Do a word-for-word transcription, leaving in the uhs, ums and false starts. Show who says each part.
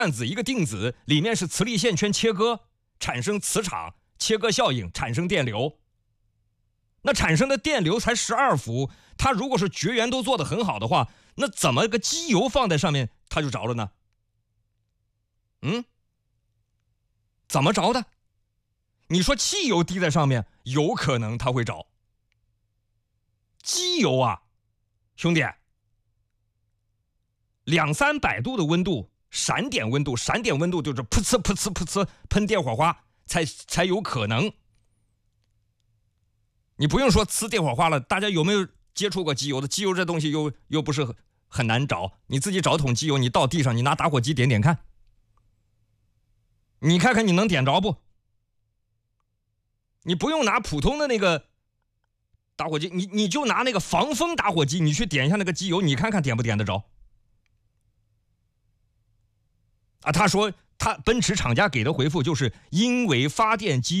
Speaker 1: 电子一个定子里面是磁力线圈切割，产生磁场，切割效应产生电流。那产生的电流才十二伏，它如果是绝缘都做得很好的话，那怎么个机油放在上面它就着了呢？嗯，怎么着的？你说汽油滴在上面，有可能它会着。机油啊，兄弟，两三百度的温度，闪点温度，闪点温度就是噗呲噗呲噗呲喷电火花，才才有可能。你不用说呲电火花了，大家有没有接触过机油的？机油这东西又又不是很很难找，你自己找桶机油，你到地上，你拿打火机点点看，你看看你能点着不？你不用拿普通的那个打火机，你你就拿那个防风打火机，你去点一下那个机油，你看看点不点得着？啊，他说他奔驰厂家给的回复就是因为发电机